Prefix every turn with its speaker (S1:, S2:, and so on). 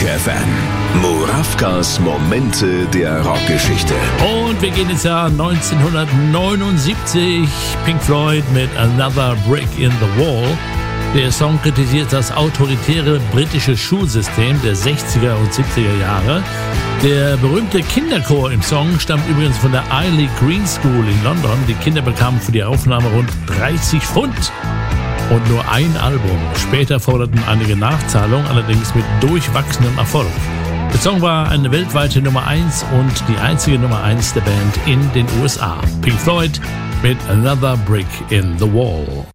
S1: FM. Murawkas Momente der Rockgeschichte.
S2: Und wir gehen ins Jahr 1979. Pink Floyd mit Another Brick in the Wall. Der Song kritisiert das autoritäre britische Schulsystem der 60er und 70er Jahre. Der berühmte Kinderchor im Song stammt übrigens von der Ely Green School in London. Die Kinder bekamen für die Aufnahme rund 30 Pfund und nur ein Album. Später forderten einige Nachzahlungen, allerdings mit durchwachsenem Erfolg. Der Song war eine weltweite Nummer 1 und die einzige Nummer 1 der Band in den USA. Pink Floyd mit Another Brick in the Wall.